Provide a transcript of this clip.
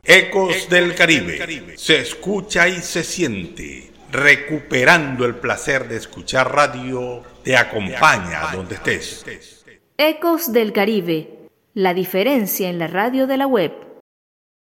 Ecos del Caribe. Se escucha y se siente. Recuperando el placer de escuchar radio, te acompaña donde estés. Ecos del Caribe. La diferencia en la radio de la web.